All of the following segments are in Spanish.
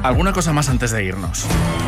Alguna cosa más antes de irnos.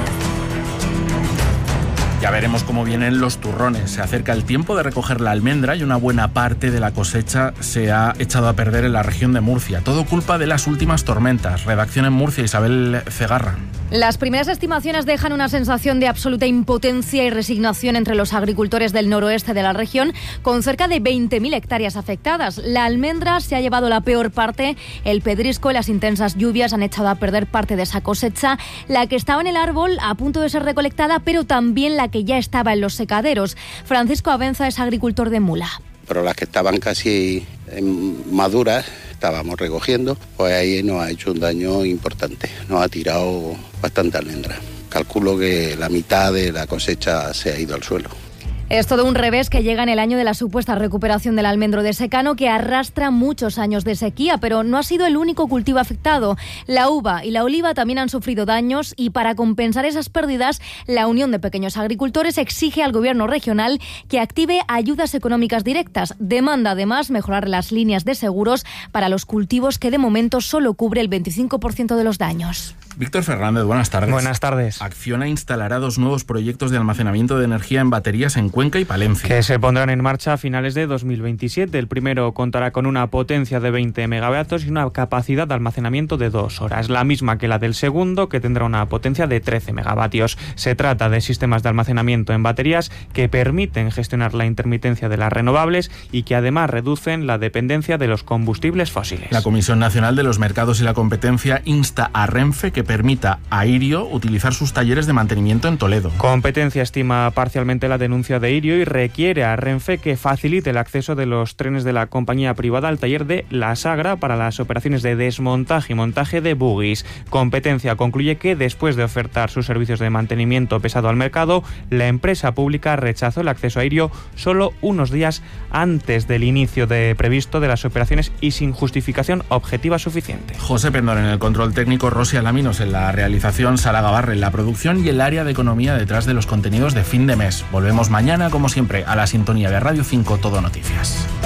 Ya veremos cómo vienen los turrones. Se acerca el tiempo de recoger la almendra y una buena parte de la cosecha se ha echado a perder en la región de Murcia. Todo culpa de las últimas tormentas. Redacción en Murcia, Isabel Cegarra. Las primeras estimaciones dejan una sensación de absoluta impotencia y resignación entre los agricultores del noroeste de la región, con cerca de 20.000 hectáreas afectadas. La almendra se ha llevado la peor parte, el pedrisco y las intensas lluvias han echado a perder parte de esa cosecha, la que estaba en el árbol a punto de ser recolectada, pero también la que ya estaba en los secaderos. Francisco Abenza es agricultor de Mula. Pero las que estaban casi maduras, estábamos recogiendo, pues ahí nos ha hecho un daño importante, nos ha tirado bastante almendra. Calculo que la mitad de la cosecha se ha ido al suelo. Es todo un revés que llega en el año de la supuesta recuperación del almendro de secano, que arrastra muchos años de sequía, pero no ha sido el único cultivo afectado. La uva y la oliva también han sufrido daños y para compensar esas pérdidas, la Unión de Pequeños Agricultores exige al Gobierno regional que active ayudas económicas directas. Demanda además mejorar las líneas de seguros para los cultivos que de momento solo cubre el 25% de los daños. Víctor Fernández, buenas tardes. Buenas tardes. Acciona instalará 2 nuevos proyectos de almacenamiento de energía en baterías en Cuenca y Palencia. Que se pondrán en marcha a finales de 2027. El primero contará con una potencia de 20 megavatios y una capacidad de almacenamiento de 2 horas, la misma que la del segundo, que tendrá una potencia de 13 megavatios. Se trata de sistemas de almacenamiento en baterías que permiten gestionar la intermitencia de las renovables y que además reducen la dependencia de los combustibles fósiles. La Comisión Nacional de los Mercados y la Competencia insta a Renfe que permita a Irio utilizar sus talleres de mantenimiento en Toledo. Competencia estima parcialmente la denuncia de Irio y requiere a Renfe que facilite el acceso de los trenes de la compañía privada al taller de La Sagra para las operaciones de desmontaje y montaje de buggies. Competencia concluye que después de ofertar sus servicios de mantenimiento pesado al mercado, la empresa pública rechazó el acceso a Irio solo unos días antes del inicio previsto de las operaciones y sin justificación objetiva suficiente. José Pendón en el control técnico, Rosy Alaminos en la realización, Sara Gavarre en la producción y el área de economía detrás de los contenidos de fin de mes. Volvemos mañana, como siempre, a la sintonía de Radio 5 Todo Noticias.